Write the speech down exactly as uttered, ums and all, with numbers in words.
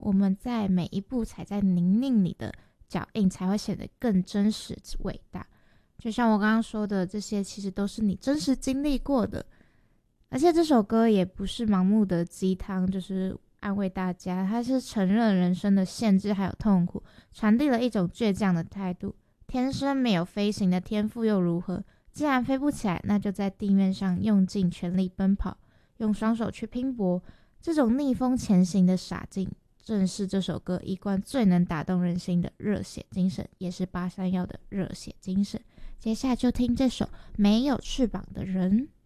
我们在每一步踩在泥泞里的脚印才会显得更真实伟大。就像我刚刚说的，这些其实都是你真实经历过的。而且这首歌也不是盲目的鸡汤，就是安慰大家，它是承认人生的限制还有痛苦，传递了一种倔强的态度。天生没有飞行的天赋又如何？既然飞不起来，那就在地面上用尽全力奔跑，用双手去拼搏。这种逆风前行的傻劲，正是这首歌一贯最能打动人心的热血精神，也是八三夭的热血精神。接下来就听这首《没有翅膀的人》。